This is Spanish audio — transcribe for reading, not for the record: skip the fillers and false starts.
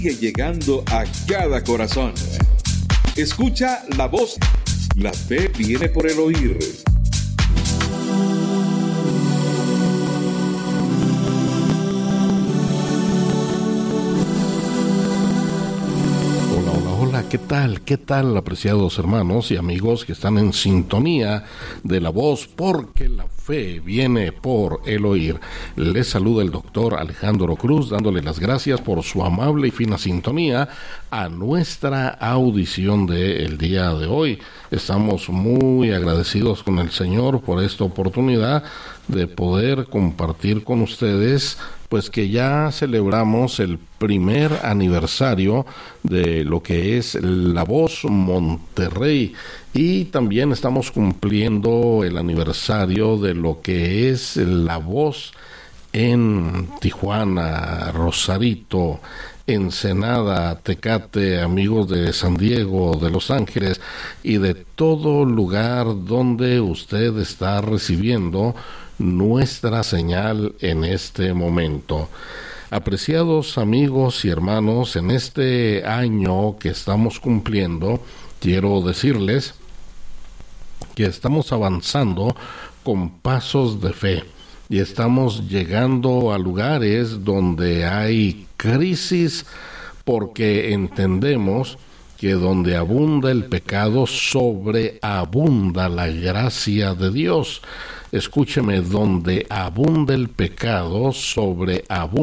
sigue llegando a cada corazón. Escucha la voz. La fe viene por el oír. Hola, ¿qué tal? ¿Qué tal, apreciados hermanos y amigos que están en sintonía de la voz? Porque la fe viene por el oír. Les saluda el doctor Alejandro Cruz, dándole las gracias por su amable y fina sintonía a nuestra audición del día de hoy. Estamos muy agradecidos con el Señor por esta oportunidad de poder compartir con ustedes, pues que ya celebramos el primer aniversario de lo que es La Voz Monterrey, y también estamos cumpliendo el aniversario de lo que es La Voz en Tijuana, Rosarito, Ensenada, Tecate, amigos de San Diego, de Los Ángeles y de todo lugar donde usted está recibiendo nuestra señal en este momento. Apreciados amigos y hermanos, en este año que estamos cumpliendo, quiero decirles que estamos avanzando con pasos de fe y estamos llegando a lugares donde hay crisis, porque entendemos que donde abunda el pecado, sobreabunda la gracia de Dios. Escúcheme, donde abunda el pecado, sobreabunda